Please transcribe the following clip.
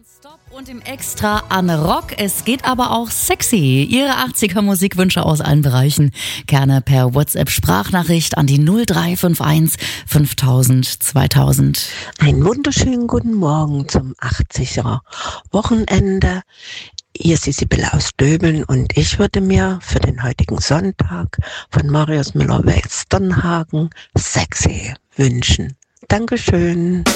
Stop und im Extra an Rock. Es geht aber auch sexy. Ihre 80er-Musikwünsche aus allen Bereichen. Gerne per WhatsApp-Sprachnachricht an die 0351 5000 2000. Einen wunderschönen guten Morgen zum 80er Wochenende. Hier ist die Sibylle aus Döbeln und ich würde mir für den heutigen Sonntag von Marius Müller-Westernhagen Sexy wünschen. Dankeschön.